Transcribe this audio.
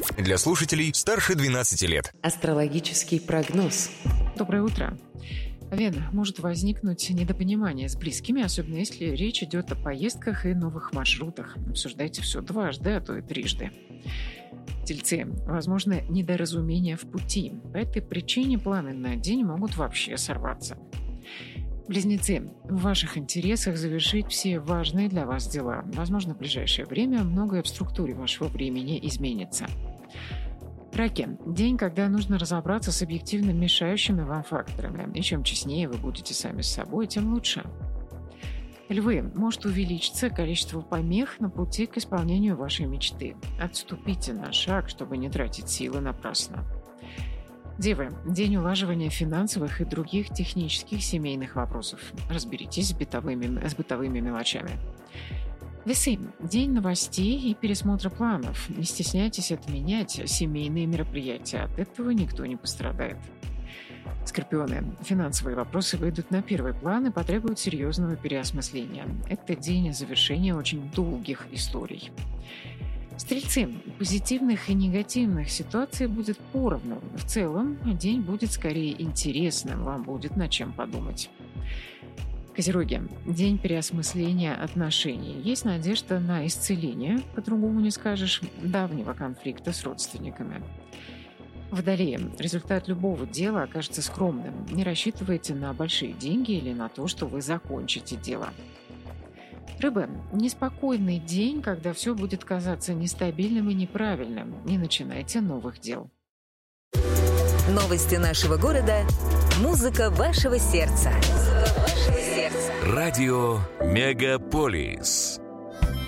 Для слушателей старше 12 лет. Астрологический прогноз. Доброе утро. Овен, может возникнуть недопонимание с близкими, особенно если речь идет о поездках и новых маршрутах. Обсуждайте все дважды, а то и трижды. Тельцы, возможно, недоразумение в пути. По этой причине планы на день могут вообще сорваться. Близнецы, в ваших интересах завершить все важные для вас дела. Возможно, в ближайшее время многое в структуре вашего времени изменится. Раки, день, когда нужно разобраться с объективно мешающими вам факторами. И чем честнее вы будете сами с собой, тем лучше. Львы, может увеличиться количество помех на пути к исполнению вашей мечты. Отступите на шаг, чтобы не тратить силы напрасно. Девы, день улаживания финансовых и других технических семейных вопросов. Разберитесь с бытовыми мелочами. Весы, день новостей и пересмотра планов. Не стесняйтесь отменять семейные мероприятия. От этого никто не пострадает. Скорпионы, финансовые вопросы выйдут на первый план и потребуют серьезного переосмысления. Это день завершения очень долгих историй. Стрельцы, позитивных и негативных ситуаций будет поровну. В целом, день будет скорее интересным, вам будет над чем подумать. Козероги, день переосмысления отношений. Есть надежда на исцеление, по-другому не скажешь, давнего конфликта с родственниками. Водолеи, результат любого дела окажется скромным. Не рассчитывайте на большие деньги или на то, что вы закончите дело. Рыбы, неспокойный день, когда все будет казаться нестабильным и неправильным. Не начинайте новых дел. Новости нашего города. Музыка вашего сердца. Радио Мегаполис.